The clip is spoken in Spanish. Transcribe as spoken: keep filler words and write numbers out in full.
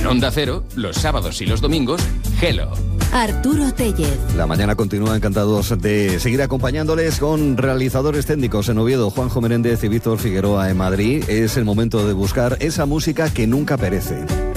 En Onda Cero, los sábados y los domingos, Hello. Arturo Tellez. La mañana continúa, encantados de seguir acompañándoles con realizadores técnicos en Oviedo, Juanjo Meréndez y Víctor Figueroa en Madrid. Es el momento de buscar esa música que nunca perece.